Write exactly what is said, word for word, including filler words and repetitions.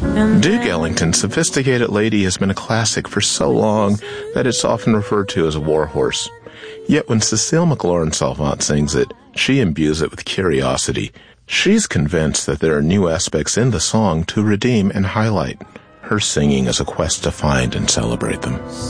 Duke Ellington's Sophisticated Lady has been a classic for so long that it's often referred to as a warhorse. Yet when Cécile McLaurin-Salvant sings it, she imbues it with curiosity. She's convinced that there are new aspects in the song to redeem and highlight. Her singing is a quest to find and celebrate them.